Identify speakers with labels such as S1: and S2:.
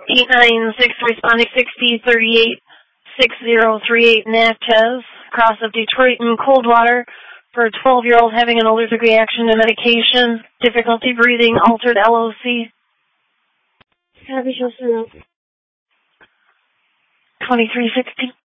S1: 896 responding 6038 Natchez, cross of Detroit and Coldwater, for a 12-year-old having an allergic reaction to medication, difficulty breathing, altered LOC.
S2: Copy, show 2360.